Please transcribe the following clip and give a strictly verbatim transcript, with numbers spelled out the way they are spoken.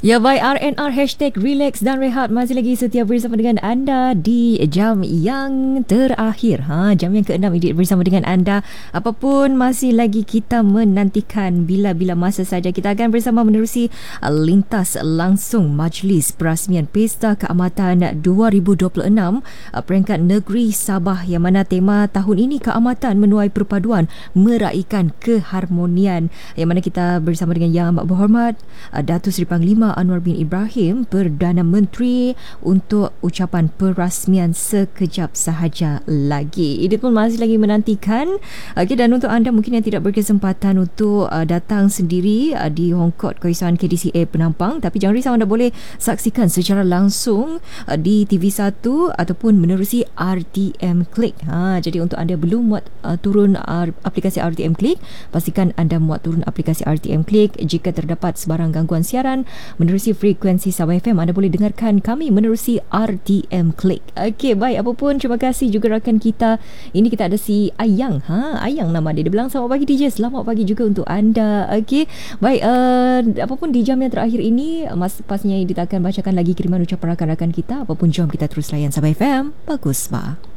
Ya, baik, R and R hashtag relax dan rehat masih lagi setia bersama dengan anda di jam yang terakhir. Ha, jam yang keenam ini bersama dengan anda. Apapun masih lagi kita menantikan bila-bila masa saja kita akan bersama menerusi lintas langsung Majlis Perasmian Pesta Keamatan dua ribu dua puluh enam peringkat negeri Sabah, yang mana tema tahun ini keamatan menuai perpaduan meraikan keharmonian, yang mana kita bersama dengan Yang Amat Berhormat Datuk Seri Panglima Anwar bin Ibrahim, Perdana Menteri, untuk ucapan perasmian sekejap sahaja lagi. Ini pun masih lagi menantikan. Okay, dan untuk anda mungkin yang tidak berkesempatan untuk uh, datang sendiri uh, di Hong Kong Keisauan K D C A Penampang, tapi jangan risau, anda boleh saksikan secara langsung uh, di T V satu ataupun menerusi R T M Click. Ha, jadi untuk anda belum muat uh, turun uh, aplikasi R T M Click, pastikan anda muat turun aplikasi R T M Click. Jika terdapat sebarang gangguan siaran menerusi frekuensi Sabah F M, anda boleh dengarkan kami menerusi R T M Click. Okey, baik, apapun, terima kasih juga rakan kita. Ini kita ada si Ayang. Ha, Ayang nama dia. Dia bilang selamat pagi D J, selamat pagi juga untuk anda. Okey, baik, uh, apapun di jam yang terakhir ini, mas, pastinya kita akan bacakan lagi kiriman ucapan rakan-rakan kita. Apapun, jom kita terus layan Sabah F M. Bagus, Pak.